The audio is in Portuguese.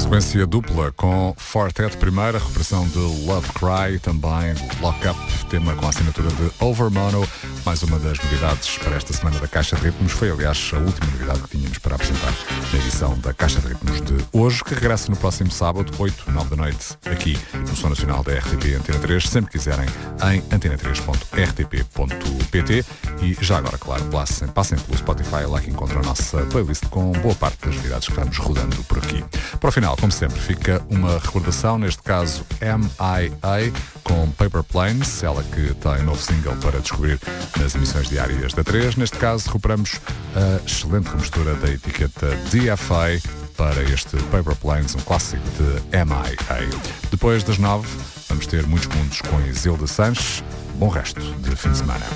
Sequência dupla com Fortet, primeira recuperação de Love Cry, também Lock Up, tema com a assinatura de Overmono. Mais uma das novidades para esta semana da Caixa de Ritmos. Foi, aliás, a última novidade que tínhamos para apresentar na edição da Caixa de Ritmos de hoje, que regressa no próximo sábado, 8, 9 da noite, aqui no Som Nacional da RTP Antena 3, sempre quiserem, em antena3.rtp.pt. E já agora, claro, passem pelo Spotify, lá que encontram a nossa playlist com boa parte das novidades que estamos rodando por aqui. Para o final, como sempre, fica uma recordação, neste caso M.I.A. com Paper Planes, ela que tem novo single para descobrir nas emissões diárias da 3. Neste caso, recuperamos a excelente remistura da etiqueta DFA para este Paper Planes, um clássico de M.I.A. Depois das 9, vamos ter muitos mundos com Isilda Sanches. Bom resto de fim de semana.